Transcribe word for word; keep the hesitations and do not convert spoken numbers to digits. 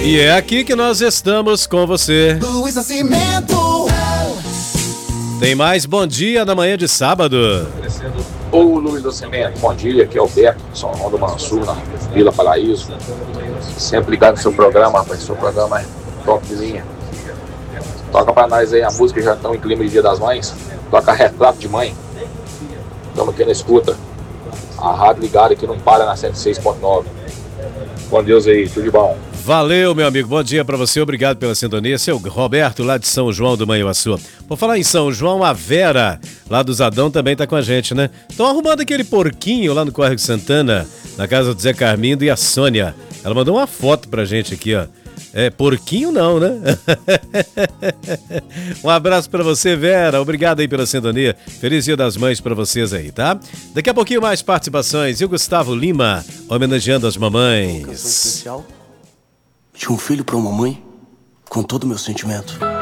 E é aqui que nós estamos com você. Luiz Nascimento. Tem mais Bom Dia na manhã de sábado. Ô Luiz Nascimento, bom dia, aqui é o Beto, São João do Mansur, na Vila Paraíso. Sempre ligado no seu programa, rapaz, seu programa é top de linha. Toca pra nós aí a música, já estão em clima de Dia das Mães. Toca Retrato de Mãe. Estamos aqui na escuta. A rádio ligada que não para na cento e seis ponto nove. Com Deus aí, tudo de bom. Valeu, meu amigo. Bom dia pra você. Obrigado pela sintonia. Seu Roberto, lá de São João do Manhuaçu. Por falar em São João, a Vera, lá do Zadão, também tá com a gente, né? Estão arrumando aquele porquinho lá no Córrego Santana, na casa do Zé Carmindo e a Sônia. Ela mandou uma foto pra gente aqui, ó. É, porquinho não, né? Um abraço pra você, Vera. Obrigado aí pela sintonia. Feliz Dia das Mães pra vocês aí, tá? Daqui a pouquinho mais participações. E o Gustavo Lima, homenageando as mamães. Canção especial de um filho pra uma mãe, com todo o meu sentimento.